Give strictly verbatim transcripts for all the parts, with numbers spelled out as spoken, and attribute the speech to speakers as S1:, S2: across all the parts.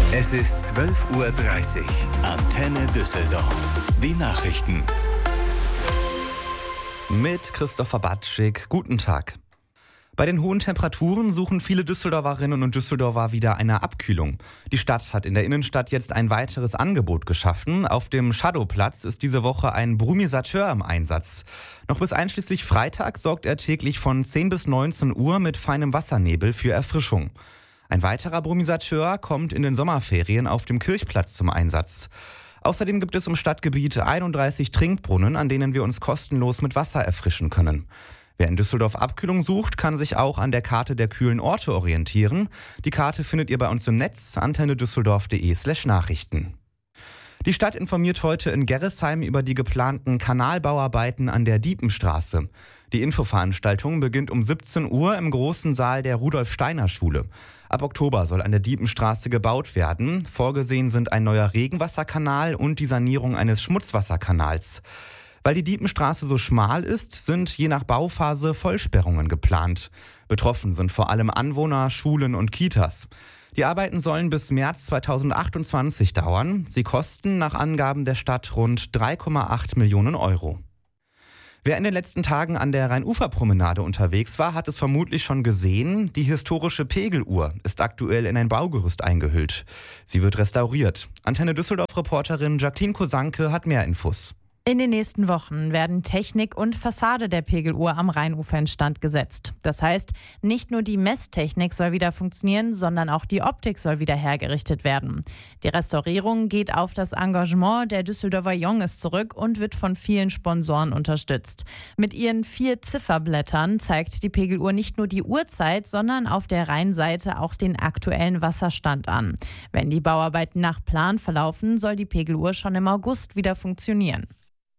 S1: Es ist zwölf Uhr dreißig. Antenne Düsseldorf. Die Nachrichten.
S2: Mit Christopher Batschik. Guten Tag. Bei den hohen Temperaturen suchen viele Düsseldorferinnen und Düsseldorfer wieder eine Abkühlung. Die Stadt hat in der Innenstadt jetzt ein weiteres Angebot geschaffen. Auf dem Shadowplatz ist diese Woche ein Brumisateur im Einsatz. Noch bis einschließlich Freitag sorgt er täglich von zehn bis neunzehn Uhr mit feinem Wassernebel für Erfrischung. Ein weiterer Brumisateur kommt in den Sommerferien auf dem Kirchplatz zum Einsatz. Außerdem gibt es im Stadtgebiet einunddreißig Trinkbrunnen, an denen wir uns kostenlos mit Wasser erfrischen können. Wer in Düsseldorf Abkühlung sucht, kann sich auch an der Karte der kühlen Orte orientieren. Die Karte findet ihr bei uns im Netz antennedüsseldorf.de slash Nachrichten. Die Stadt informiert heute in Gerresheim über die geplanten Kanalbauarbeiten an der Diepenstraße. Die Infoveranstaltung beginnt um siebzehn Uhr im großen Saal der Rudolf-Steiner-Schule. Ab Oktober soll an der Diepenstraße gebaut werden. Vorgesehen sind ein neuer Regenwasserkanal und die Sanierung eines Schmutzwasserkanals. Weil die Diepenstraße so schmal ist, sind je nach Bauphase Vollsperrungen geplant. Betroffen sind vor allem Anwohner, Schulen und Kitas. Die Arbeiten sollen bis März zweitausendachtundzwanzig dauern. Sie kosten nach Angaben der Stadt rund drei Komma acht Millionen Euro. Wer in den letzten Tagen an der Rhein-Ufer-Promenade unterwegs war, hat es vermutlich schon gesehen. Die historische Pegeluhr ist aktuell in ein Baugerüst eingehüllt. Sie wird restauriert. Antenne Düsseldorf-Reporterin Jacqueline Kosanke hat mehr Infos.
S3: In den nächsten Wochen werden Technik und Fassade der Pegeluhr am Rheinufer instand gesetzt. Das heißt, nicht nur die Messtechnik soll wieder funktionieren, sondern auch die Optik soll wieder hergerichtet werden. Die Restaurierung geht auf das Engagement der Düsseldorfer Jonges zurück und wird von vielen Sponsoren unterstützt. Mit ihren vier Zifferblättern zeigt die Pegeluhr nicht nur die Uhrzeit, sondern auf der Rheinseite auch den aktuellen Wasserstand an. Wenn die Bauarbeiten nach Plan verlaufen, soll die Pegeluhr schon im August wieder funktionieren.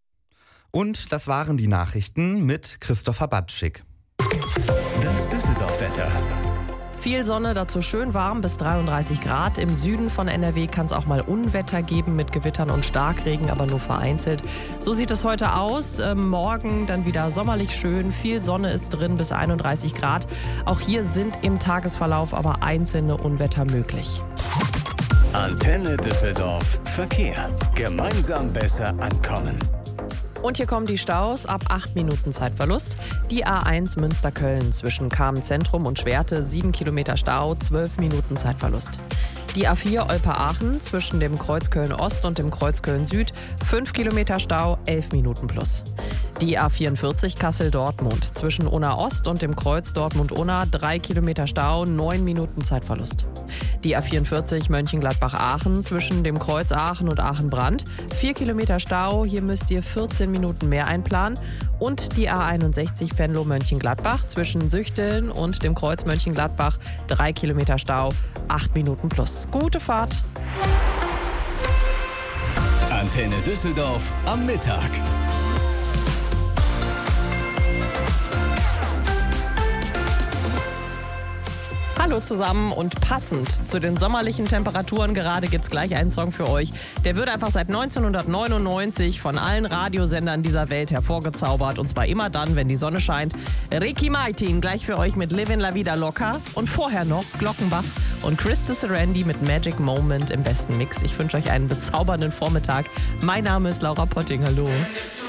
S2: Und das waren die Nachrichten mit Christopher Batschik.
S1: Das Düsseldorf-Wetter.
S4: Viel Sonne, dazu schön warm bis dreiunddreißig Grad. Im Süden von N R W kann es auch mal Unwetter geben mit Gewittern und Starkregen, aber nur vereinzelt. So sieht es heute aus. Ähm, morgen dann wieder sommerlich schön. Viel Sonne ist drin bis einunddreißig Grad. Auch hier sind im Tagesverlauf aber einzelne Unwetter möglich.
S1: Antenne Düsseldorf. Verkehr. Gemeinsam besser ankommen.
S4: Und hier kommen die Staus ab acht Minuten Zeitverlust. Die A eins Münster-Köln zwischen Kamen-Zentrum und Schwerte sieben Kilometer Stau, zwölf Minuten Zeitverlust. Die A vier Olpe-Aachen zwischen dem Kreuz Köln-Ost und dem Kreuz Köln-Süd, fünf Kilometer Stau, elf Minuten plus. Die A vierundvierzig Kassel-Dortmund zwischen Unna-Ost und dem Kreuz Dortmund-Unna, drei Kilometer Stau, neun Minuten Zeitverlust. Die A vierundvierzig Mönchengladbach-Aachen zwischen dem Kreuz Aachen und Aachen-Brand, vier Kilometer Stau, hier müsst ihr vierzehn Minuten mehr einplanen. Und die A einundsechzig Venlo-Mönchengladbach zwischen Süchteln und dem Kreuz Mönchengladbach, drei Kilometer Stau, acht Minuten plus. Gute Fahrt!
S1: Antenne Düsseldorf am Mittag.
S4: Hallo zusammen und passend zu den sommerlichen Temperaturen gerade gibt's gleich einen Song für euch. Der wird einfach seit neunzehnhundertneunundneunzig von allen Radiosendern dieser Welt hervorgezaubert. Und zwar immer dann, wenn die Sonne scheint. Ricky Martin gleich für euch mit Livin' La Vida Loca. Und vorher noch Glockenbach und Chris Randy mit Magic Moment im besten Mix. Ich wünsche euch einen bezaubernden Vormittag. Mein Name ist Laura Potting. Hallo.